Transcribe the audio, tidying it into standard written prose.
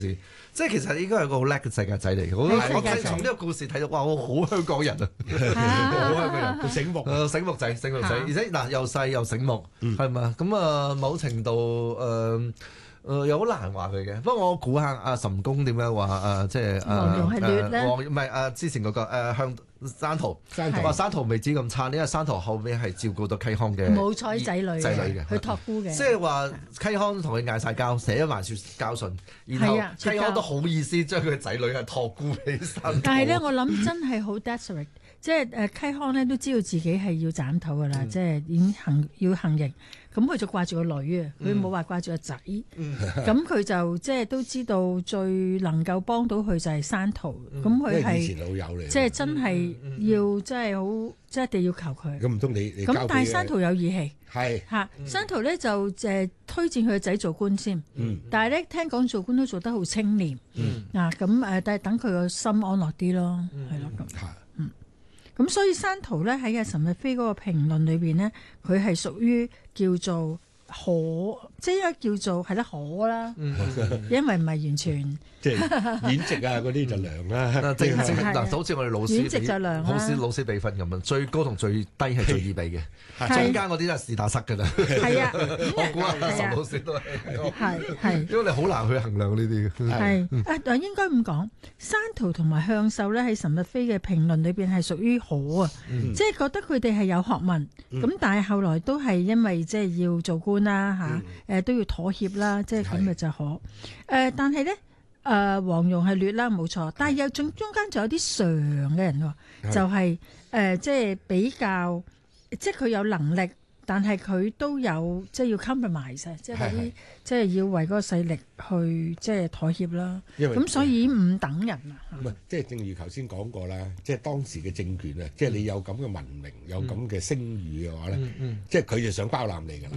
即係其實應該係個好叻嘅世界仔嚟嘅。我睇從呢個故事睇到，哇！我好香港人啊，好香港人， 佢醒目， 醒目仔，而且嗱又細又醒目，係嘛？咁某程度又好難話佢嘅。不過我估下阿岑公點樣話即係黃蓉係劣咧， 唔係之前嗰個向山圖話山圖未至咁差，因為山圖後尾係照顧到溪康嘅冇彩仔女嘅，佢託孤嘅。 即係話溪康同佢嗌晒交，寫咗埋交信，然後溪康都好意思將佢嘅仔女係託孤俾山圖。 但係咧，我諗真係好 desperate， 即係溪康咧都知道自己係要斬頭㗎啦，即係已經要行刑。咁佢就掛住個女啊，佢冇話掛住個仔。咁佢就即係都知道最能夠幫到佢就係山圖。咁佢係以前老友嚟， 即係真係要即係好，即係一定要求佢。 咁唔通你咁但係山圖有義氣， 係嚇山圖咧就推薦佢個仔做官先。但係咧聽講做官都做得好清廉。咁但係等佢個心安樂啲咯，係咯咁。咁所以山圖咧喺阿岑日飛嗰個評論裏邊咧，佢係屬於叫做可，即係應該叫做係得可啦，因為唔係完全即係演職啊嗰啲就涼啦。 正嗱，好似我哋老師演職就涼， 好似老師比分咁樣，最高同最低係最易比嘅，中間嗰啲就係打塞㗎啦。係啊，我估阿岑老師都係，因為你好難去衡量呢啲嘅。 係應該咁講，山圖同埋向秀咧喺岑日飛嘅評論裏邊係屬於可啊，即係覺得佢哋係有學問，咁但係後來都係因為即係要做官啦都要妥協啦，即係咁咪就可。但係咧。黃蓉係劣啦，冇錯，但係有中間仲有啲常嘅人喎，就係即係比較，即係佢有能力，但係佢都有即係要 compromise，即係嗰啲即係要為嗰個勢力去即係妥協啦。咁所以五等人啊， 唔係即係正如頭先講過啦，即係當時嘅政權啊，即係你有咁嘅文明，有咁嘅聲譽嘅話咧，即係佢就想包攬你㗎啦。